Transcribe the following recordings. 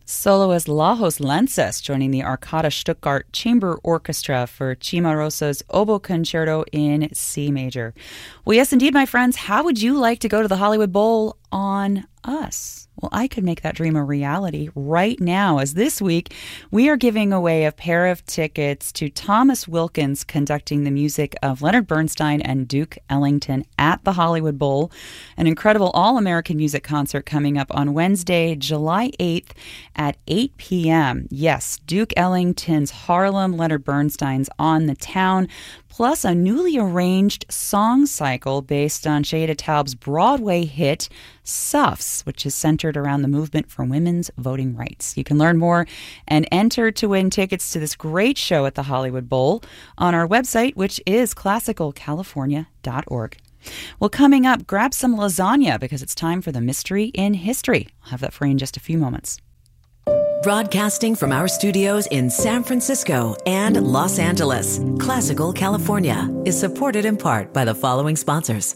Soloist Lajos Lances joining the Arcada Stuttgart Chamber Orchestra for Cimarosa's Oboe Concerto in C major. Well, yes, indeed, my friends. How would you like to go to the Hollywood Bowl on us? Well, I could make that dream a reality right now, as this week we are giving away a pair of tickets to Thomas Wilkins conducting the music of Leonard Bernstein and Duke Ellington at the Hollywood Bowl, an incredible all-American music concert coming up on Wednesday, July 8th at 8 p.m. Yes, Duke Ellington's Harlem, Leonard Bernstein's On the Town, plus a newly arranged song cycle based on Shada Taub's Broadway hit Suffs, which is centered around the movement for women's voting rights. You can learn more and enter to win tickets to this great show at the Hollywood Bowl on our website, which is classicalcalifornia.org. Well, coming up, grab some lasagna because it's time for the Mystery in History. I'll have that for you in just a few moments. Broadcasting from our studios in San Francisco and Los Angeles, Classical California is supported in part by the following sponsors.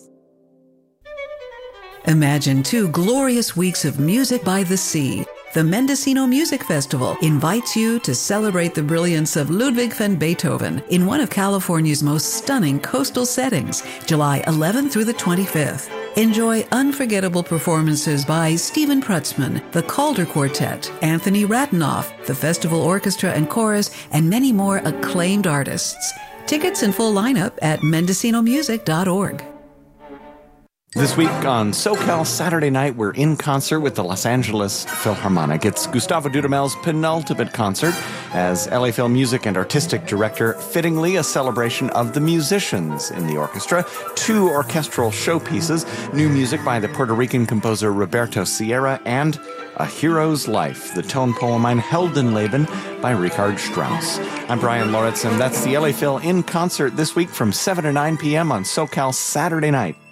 Imagine 2 glorious weeks of music by the sea. The Mendocino Music Festival invites you to celebrate the brilliance of Ludwig van Beethoven in one of California's most stunning coastal settings, July 11th through the 25th. Enjoy unforgettable performances by Stephen Prutzman, the Calder Quartet, Anthony Ratanoff, the Festival Orchestra and Chorus, and many more acclaimed artists. Tickets and full lineup at mendocinomusic.org. This week on SoCal Saturday Night, we're in concert with the Los Angeles Philharmonic. It's Gustavo Dudamel's penultimate concert as LA Phil Music and Artistic Director, fittingly a celebration of the musicians in the orchestra, 2 orchestral showpieces, new music by the Puerto Rican composer Roberto Sierra, and A Hero's Life, the tone poem Ein Heldenleben by Richard Strauss. I'm Brian Lauritsen. That's the LA Phil in concert this week from 7 to 9 p.m. on SoCal Saturday Night.